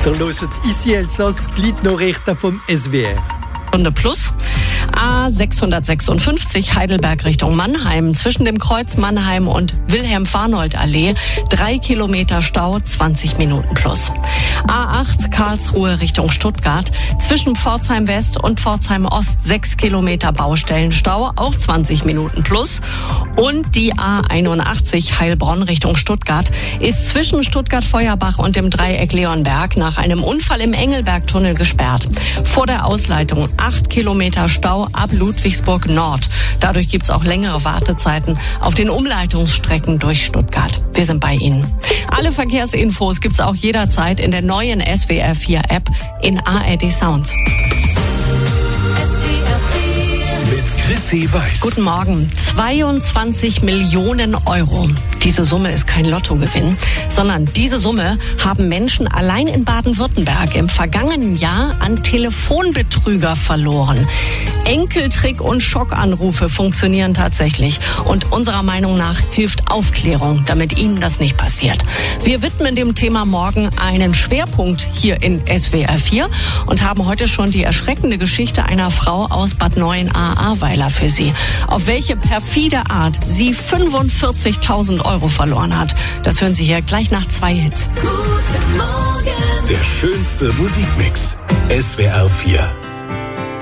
Ihr hört «Ici Elsass», die Gliednachrichten vom SWR. Stunde plus. A656 Heidelberg Richtung Mannheim. Zwischen dem Kreuz Mannheim und Wilhelm-Farnold-Allee 3 Kilometer Stau, 20 Minuten plus. A8 Karlsruhe Richtung Stuttgart. Zwischen Pforzheim West und Pforzheim Ost 6 Kilometer Baustellenstau, auch 20 Minuten plus. Und die A81 Heilbronn Richtung Stuttgart ist zwischen Stuttgart-Feuerbach und dem Dreieck Leonberg nach einem Unfall im Engelbergtunnel gesperrt. Vor der Ausleitung 8 Kilometer Stau ab Ludwigsburg Nord. Dadurch gibt's auch längere Wartezeiten auf den Umleitungsstrecken durch Stuttgart. Wir sind bei Ihnen. Alle Verkehrsinfos gibt's auch jederzeit in der neuen SWR 4 App in ARD Sound. Chrissy Weiß. Guten Morgen. 22 Millionen Euro. Diese Summe ist kein Lottogewinn, sondern diese Summe haben Menschen allein in Baden-Württemberg im vergangenen Jahr an Telefonbetrüger verloren. Enkeltrick und Schockanrufe funktionieren tatsächlich. Und unserer Meinung nach hilft Aufklärung, damit Ihnen das nicht passiert. Wir widmen dem Thema morgen einen Schwerpunkt hier in SWR 4 und haben heute schon die erschreckende Geschichte einer Frau aus Bad Neuenahr-Ahrweiler für Sie. Auf welche perfide Art sie 45.000 Euro verloren hat, das hören Sie hier gleich nach 2 Hits. Guten Morgen. Der schönste Musikmix. SWR 4.